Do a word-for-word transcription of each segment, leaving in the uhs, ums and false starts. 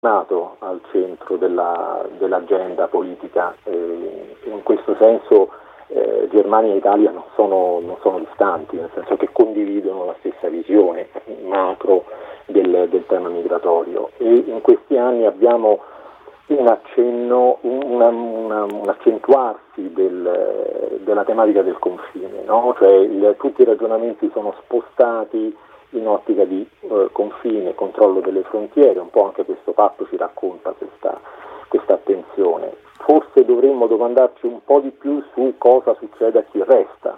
nato al centro della, dell'agenda politica. Eh, in questo senso eh, Germania e Italia non sono, non sono distanti, nel senso che condividono la stessa visione macro del, del tema migratorio, e in questi anni abbiamo un accenno, una, una, un accentuarsi del, della tematica del confine, no? Cioè il, tutti i ragionamenti sono spostati in ottica di eh, confine, controllo delle frontiere. Un po' anche questo fatto ci racconta questa, questa attenzione. Forse dovremmo domandarci un po' di più su cosa succede a chi resta,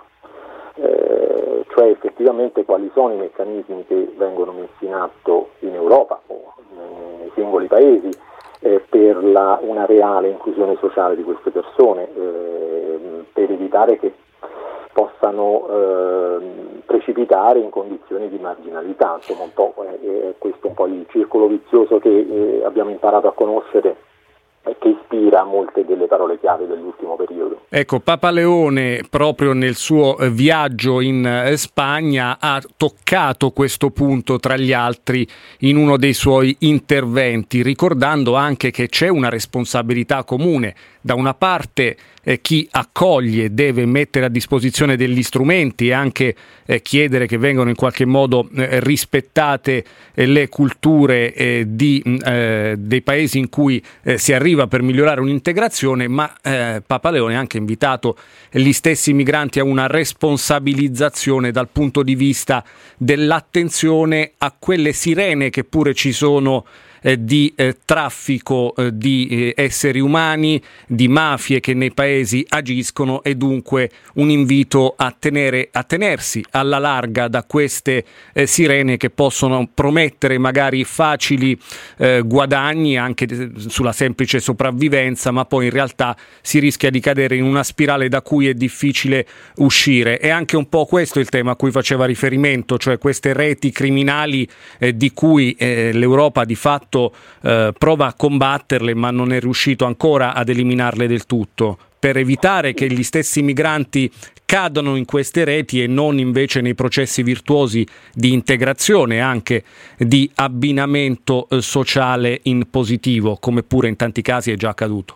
eh, cioè effettivamente quali sono i meccanismi che vengono messi in atto in Europa o nei singoli paesi eh, per la, una reale inclusione sociale di queste persone, eh, per evitare che possano eh, precipitare in condizioni di marginalità. Insomma, un po', eh, è questo un po' il circolo vizioso che eh, abbiamo imparato a conoscere e che ispira molte delle parole chiave dell'ultimo periodo. Ecco, Papa Leone proprio nel suo viaggio in Spagna ha toccato questo punto tra gli altri in uno dei suoi interventi, ricordando anche che c'è una responsabilità comune. Da una parte eh, chi accoglie deve mettere a disposizione degli strumenti e anche eh, chiedere che vengano in qualche modo eh, rispettate eh, le culture eh, di, eh, dei paesi in cui eh, si arriva per migliorare un'integrazione, ma eh, Papa Leone ha anche invitato gli stessi migranti a una responsabilizzazione dal punto di vista dell'attenzione a quelle sirene che pure ci sono Eh, di eh, traffico eh, di eh, esseri umani, di mafie che nei paesi agiscono, e dunque un invito a tenere a tenersi alla larga da queste eh, sirene che possono promettere magari facili eh, guadagni anche de- sulla semplice sopravvivenza, ma poi in realtà si rischia di cadere in una spirale da cui è difficile uscire. È anche un po' questo il tema a cui faceva riferimento, cioè queste reti criminali eh, di cui eh, l'Europa di fatto Eh, prova a combatterle, ma non è riuscito ancora ad eliminarle del tutto, per evitare che gli stessi migranti cadano in queste reti e non invece nei processi virtuosi di integrazione, anche di abbinamento eh, sociale in positivo, come pure in tanti casi è già accaduto.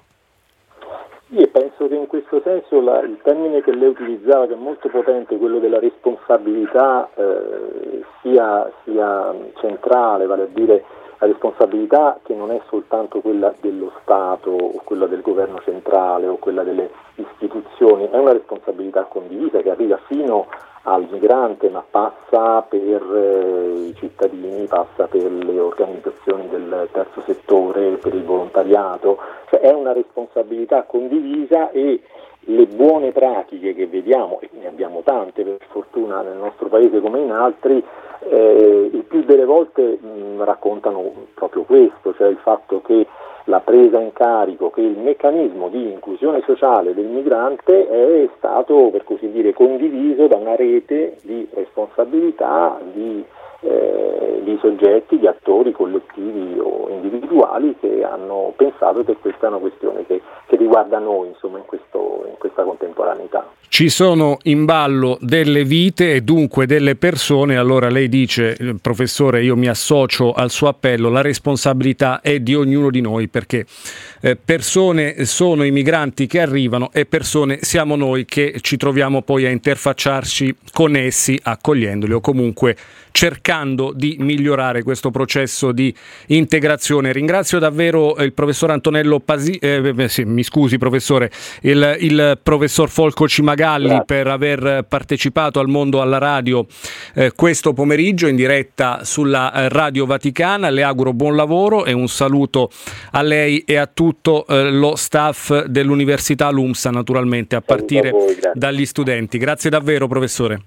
Io penso che in questo senso la, il termine che lei utilizzava, che è molto potente, quello della responsabilità, eh, sia, sia centrale, vale a dire la responsabilità che non è soltanto quella dello Stato o quella del governo centrale o quella delle istituzioni, è una responsabilità condivisa che arriva fino al migrante, ma passa per eh, i cittadini, passa per le organizzazioni del terzo settore, per il volontariato, cioè è una responsabilità condivisa, e le buone pratiche che vediamo, e ne abbiamo tante per fortuna nel nostro paese come in altri, eh, il più delle volte mh, raccontano proprio questo, cioè il fatto che la presa in carico, che il meccanismo di inclusione sociale del migrante è stato, per così dire, condiviso da una rete di responsabilità, di, eh, di soggetti, di attori collettivi o individuali che hanno pensato che questa è una questione che, che riguarda noi, insomma, in, questo, in questa contemporaneità. Ci sono in ballo delle vite e dunque delle persone. Allora lei dice, professore, io mi associo al suo appello, la responsabilità è di ognuno di noi, perché eh, persone sono i migranti che arrivano e persone siamo noi che ci troviamo poi a interfacciarci con essi, accogliendoli o comunque cercando di migliorare questo processo di integrazione. Ringrazio davvero il professor Antonello Pasi, eh, sì, mi scusi professore, il, il professor Folco Cimagalli Grazie. Per aver partecipato al Mondo alla Radio eh, questo pomeriggio in diretta sulla eh, Radio Vaticana. Le auguro buon lavoro e un saluto a lei e a tutto eh, lo staff dell'Università LUMSA, naturalmente a partire a voi, dagli studenti. Grazie davvero professore.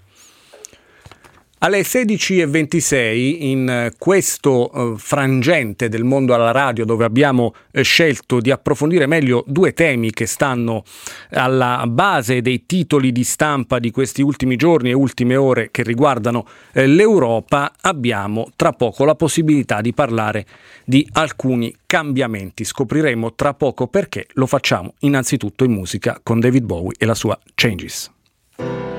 Alle sedici e ventisei, in questo eh, frangente del Mondo alla Radio, dove abbiamo eh, scelto di approfondire meglio due temi che stanno alla base dei titoli di stampa di questi ultimi giorni e ultime ore che riguardano eh, l'Europa, abbiamo tra poco la possibilità di parlare di alcuni cambiamenti. Scopriremo tra poco perché. Lo facciamo innanzitutto in musica con David Bowie e la sua Changes.